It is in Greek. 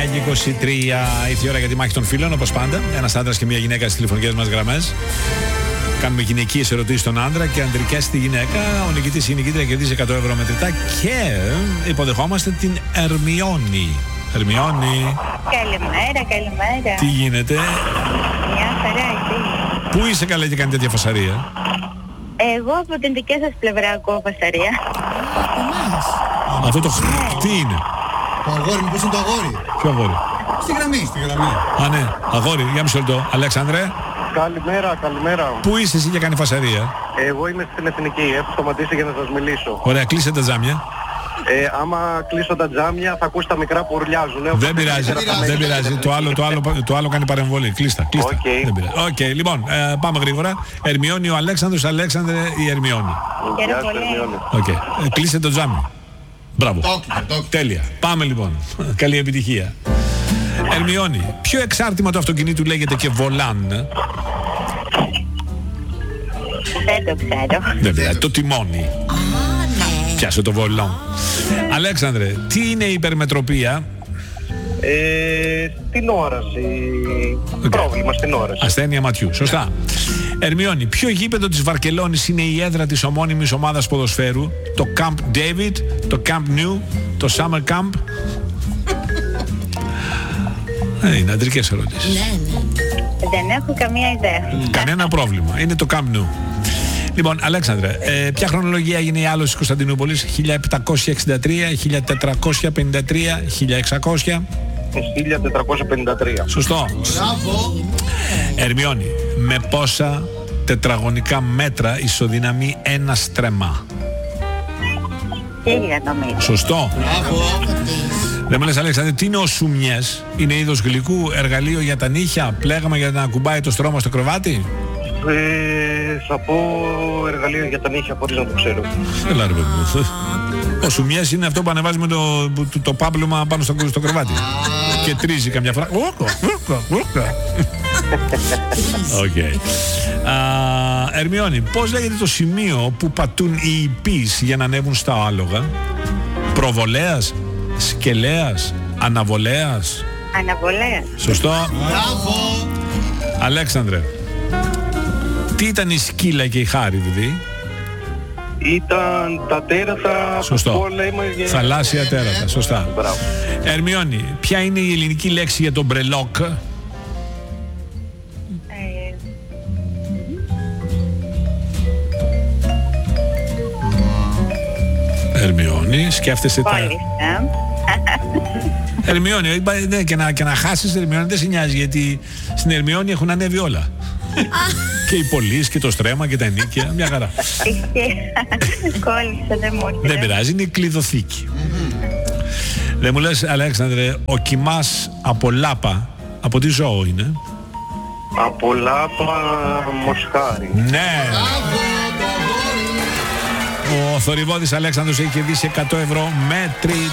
9:23 ήρθε η ώρα για τη μάχη των φίλων, όπως πάντα. Ένας άντρας και μια γυναίκα στις τηλεφωνικές μας γραμμές. Κάνουμε γυναικείες ερωτήσεις στον άντρα και αντρικές στη γυναίκα. Ο νικητής ή η νικήτρια κερδίζει 100 ευρώ μετρητά και υποδεχόμαστε την Ερμιόνη. Ερμιόνη. Καλημέρα. Τι γίνεται? Μια χαρά, εσύ? Πού είσαι καλά και κάνει τέτοια φασαρία? Εγώ από την δική σας πλευρά ακούω φασαρία. Αυτό το τι είναι? Το αγόρι μου, πώς είναι το αγόρι? Ποιο αγόρι? Στη γραμμή. Α, ναι, αγόρι, για μισό λεπτό. Αλέξανδρε. Καλημέρα. Πού είσαι εσύ και κάνει φασαρία? Εγώ είμαι στην Εθνική, έχω σταματήσει για να σας μιλήσω. Ωραία, κλείσε τα τζάμια. Άμα κλείσω τα τζάμια θα ακούς τα μικρά που ουρλιάζουν. Δεν πειράζει. Το άλλο κάνει παρεμβολή. Κλείστα. Okay. Δεν πειράζει. Οκ, λοιπόν, πάμε γρήγορα. Ερμιόνη ο Αλέξανδρος, Αλέξανδρε η Ερμιόνη. Γεια σας, Ερμιόνη. Κλείσε το τζάμι. Μπράβο. Τέλεια. Πάμε λοιπόν. Καλή επιτυχία. Ερμιόνη, ποιο εξάρτημα του αυτοκινήτου λέγεται και βολάν? Δεν το ξέρω. Δεν πειράζει. Το τιμόνι. Πιάσε το βολόν. Αλέξανδρε, τι είναι η υπερμετροπία? Στην όραση. Πρόβλημα στην όραση. Ασθένεια ματιού. Σωστά. Ερμιόνη, ποιο γήπεδο της Βαρκελόνης είναι η έδρα της ομώνυμης ομάδας ποδοσφαίρου? Το Camp David, το Camp Nou, το Summer Camp? Είναι αντρικές ερωτήσεις. Δεν έχω καμία ιδέα. Κανένα πρόβλημα. Είναι το Camp Nou. Λοιπόν, Αλέξανδρε, ποια χρονολογία έγινε η άλωση της Κωνσταντινούπολης? 1763, 1453, 1600? 1453. Σωστό. Μπράβο. Ερμιόνη, με πόσα τετραγωνικά μέτρα ισοδυναμεί ένα στρεμμά? 1000 νομίζω. Σωστό. Μπράβο. Δεν μου λες, Αλέξανδρε, τι είναι ο σουμιές? Είναι είδος γλυκού, εργαλείο για τα νύχια, πλέγμα για να ακουμπάει το στρώμα στο κρεβάτι? Θα πω εργαλείο για τα νύχια χωρίς να το ξέρω. Έλα ρε παιδί. Ο σουμιές είναι αυτό που ανεβάζει με το πάπλωμα πάνω στο κρεβάτι. Και τρίζει καμιά φορά. Οκ. Ερμιόνη, πώς λέγεται το σημείο που πατούν οι ιππείς για να ανέβουν στα άλογα? Προβολέας, σκελέας, αναβολέας? Αναβολέας. Σωστό. Μπράβο. Αλέξανδρε, τι ήταν η σκύλα και η χάριδη? Ήταν τα τέρατα. Σωστό. Θαλάσσια τέρατα. Σωστά. Μπράβο. Ερμιόνη, ποια είναι η ελληνική λέξη για το μπρελόκ? Ερμιόνη, σκέφτεσαι τα... Ερμιόνη, ναι, και να χάσεις Ερμιόνη δεν σε νοιάζει, γιατί στην Ερμιόνη έχουν ανέβει όλα. Και οι πωλείς και το στρέμμα και τα ενίκια, μια χαρά. Κόλλησα, δεν μου ήρθε. Δεν πειράζει, είναι η κλειδοθήκη. Δεν μου λες, Αλέξανδρε, ο κοιμάς από λάπα, από τι ζώο είναι? Από λάπα μοσχάρι. Ναι. Ο θορυβόδης Αλέξανδρος έχει κερδίσει 100 ευρώ μέτρη